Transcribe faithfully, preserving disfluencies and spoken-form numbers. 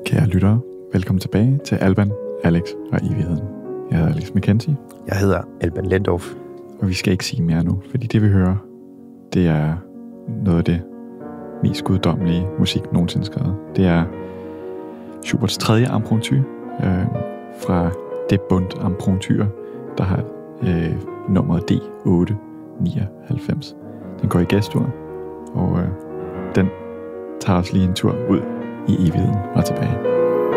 Kære lyttere, velkommen tilbage til Alban, Alex og Evigheden. Jeg hedder Alex McKenzie. Jeg hedder Alban Lendorf. Og vi skal ikke sige mere nu, fordi det vi hører, det er noget af det mest guddommelige musik nogensinde skrevet. Det er Schuberts tredje impromptu øh, fra det Bund impromptu, der har øh, nummeret D otte nioghalvfems. Den går i gæstur, og øh, den tager os lige en tur ud i evigheden og tilbage.